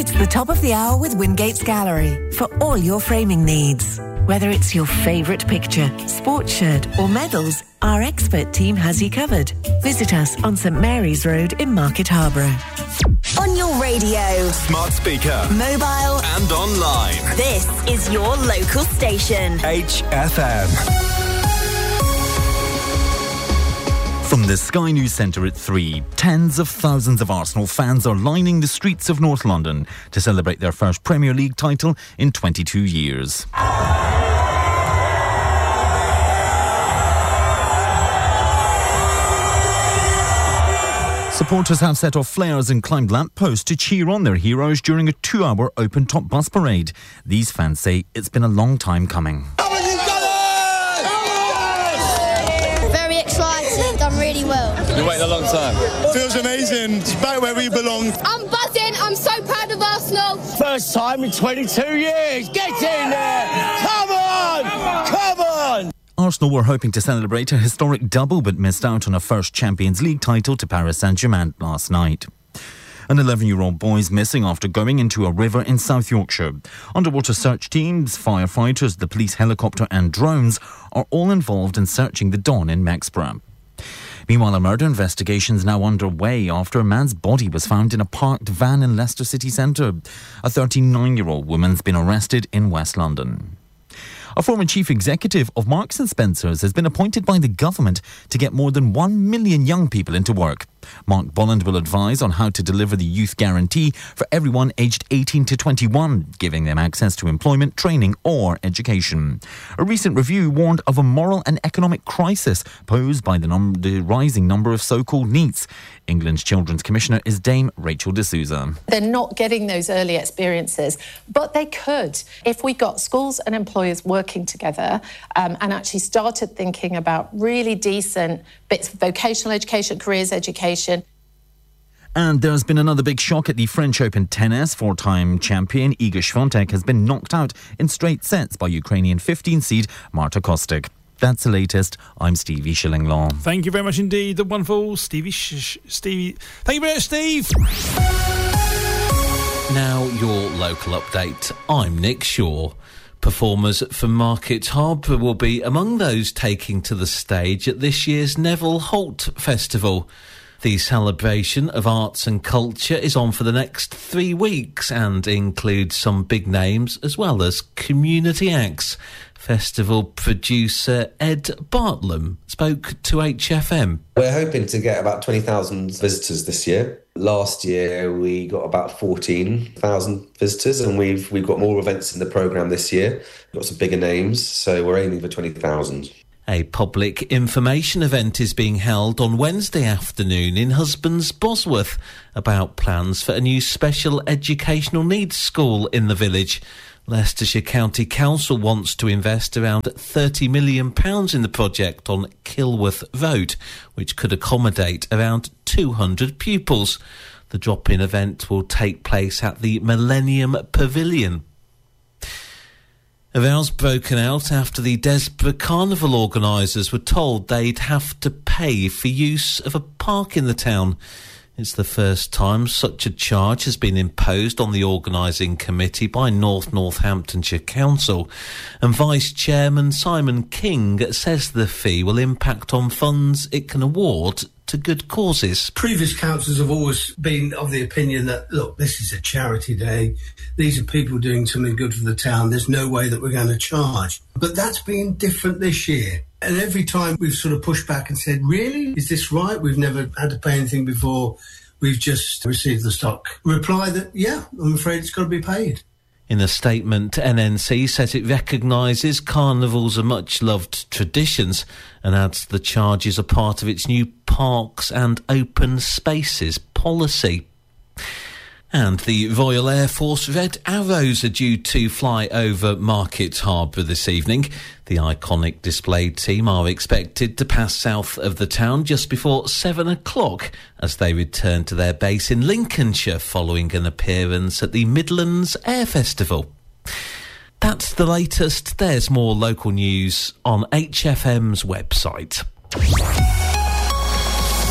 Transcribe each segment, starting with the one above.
It's the top of the hour with Wingate's Gallery for all your framing needs. Whether it's your favourite picture, sports shirt or medals, our expert team has you covered. Visit us on St Mary's Road in Market Harborough. On your radio, smart speaker, mobile and online. This is your local station. HFM. From the Sky News Centre at 3, tens of thousands of Arsenal fans are lining the streets of North London to celebrate their first Premier League title in 22 years. Supporters have set off flares and climbed lampposts to cheer on their heroes during a 2-hour open-top bus parade. These fans say it's been a long time coming. Very excited, done really well. Been waiting a long time. Feels amazing. It's back where we belong. I'm buzzing. I'm so proud of Arsenal. First time in 22 years. Get in there. Come on. Come on. Arsenal were hoping to celebrate a historic double but missed out on a first Champions League title to Paris Saint-Germain last night. An 11-year-old boy is missing after going into a river in South Yorkshire. Underwater search teams, firefighters, the police helicopter and drones are all involved in searching the Don in Mexborough. Meanwhile, a murder investigation is now underway after a man's body was found in a parked van in Leicester city centre. A 39-year-old woman's been arrested in West London. A former chief executive of Marks & Spencer's has been appointed by the government to get more than 1 million young people into work. Mark Bolland will advise on how to deliver the youth guarantee for everyone aged 18 to 21, giving them access to employment, training or education. A recent review warned of a moral and economic crisis posed by the rising number of so-called NEETs. England's Children's Commissioner is Dame Rachel D'Souza. They're not getting those early experiences, but they could if we got schools and employers working together and actually started thinking about really decent bits of vocational education, careers education. And there's been another big shock at the French Open tennis. Four-time champion Iga Świątek has been knocked out in straight sets by Ukrainian 15-seed Marta Kostic. That's the latest. I'm Stevie Shillinglaw. Thank you very much indeed. The wonderful Stevie. Thank you very much, Steve. Now your local update. I'm Nick Shaw. Performers from Market Harborough will be among those taking to the stage at this year's Neville Holt Festival. The celebration of arts and culture is on for the next 3 weeks and includes some big names as well as community acts. Festival producer Ed Bartlam spoke to HFM. We're hoping to get about 20,000 visitors this year. Last year we got about 14,000 visitors, and we've got more events in the programme this year. We've got some bigger names, so we're aiming for 20,000. A public information event is being held on Wednesday afternoon in Husbands Bosworth about plans for a new special educational needs school in the village. Leicestershire County Council wants to invest around £30 million in the project on Kilworth Road, which could accommodate around 200 pupils. The drop-in event will take place at the Millennium Pavilion. A row's broken out after the Desborough Carnival organisers were told they'd have to pay for use of a park in the town. It's the first time such a charge has been imposed on the organising committee by Northamptonshire Council, and Vice Chairman Simon King says the fee will impact on funds it can award to good causes. Previous councils have always been of the opinion that, look, this is a charity day. These are people doing something good for the town. There's no way that we're going to charge. But that's been different this year. And every time we've sort of pushed back and said, really? Is this right? We've never had to pay anything before. We've just received the stock reply that, yeah, I'm afraid it's got to be paid. In a statement, NNC says it recognises carnivals are much-loved traditions and adds the charges are part of its new parks and open spaces policy. And the Royal Air Force Red Arrows are due to fly over Market Harborough this evening. The iconic display team are expected to pass south of the town just before 7 o'clock as they return to their base in Lincolnshire following an appearance at the Midlands Air Festival. That's the latest. There's more local news on HFM's website.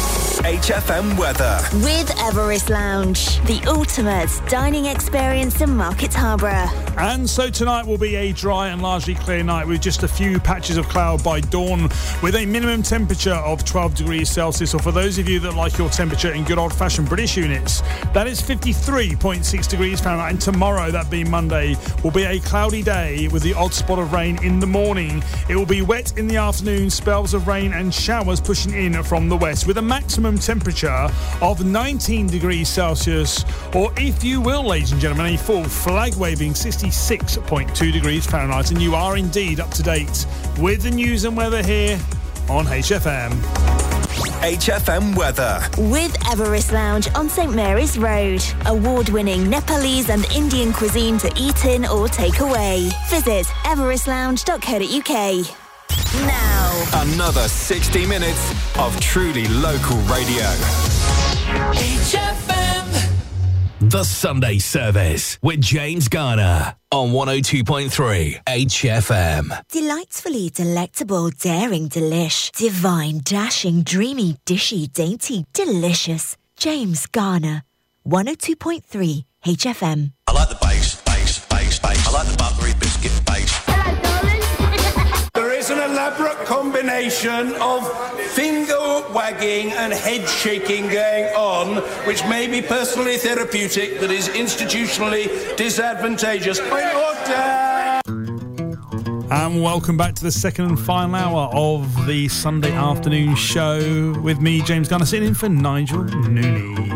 HFM weather. With Everest Lounge, the ultimate dining experience in Market Harborough. And so tonight will be a dry and largely clear night with just a few patches of cloud by dawn, with a minimum temperature of 12 degrees Celsius, or for those of you that like your temperature in good old-fashioned British units, that is 53.6 degrees Fahrenheit. And tomorrow, that being Monday, will be a cloudy day with the odd spot of rain in the morning. It will be wet in the afternoon, spells of rain and showers pushing in from the west, with a maximum temperature of 19 degrees Celsius, or if you will, ladies and gentlemen, a full flag-waving 66.2 degrees Fahrenheit. And you are indeed up to date with the news and weather here on HFM. HFM weather. With Everest Lounge on St Mary's Road. Award-winning Nepalese and Indian cuisine to eat in or take away. Visit everestlounge.co.uk. Now, another 60 minutes of truly local radio. HFM. The Sunday Service with James Garner on 102.3 HFM. Delightfully delectable, daring, delish. Divine, dashing, dreamy, dishy, dainty, delicious. James Garner, 102.3 HFM. I like the bass. I like the buttery biscuit bass. Hello, darling. There is an elaborate combination of finger wagging and head shaking going on, which may be personally therapeutic, but is institutionally disadvantageous. And welcome back to the second and final hour of the Sunday afternoon show with me, James Garner, sitting in for Nigel Nooney.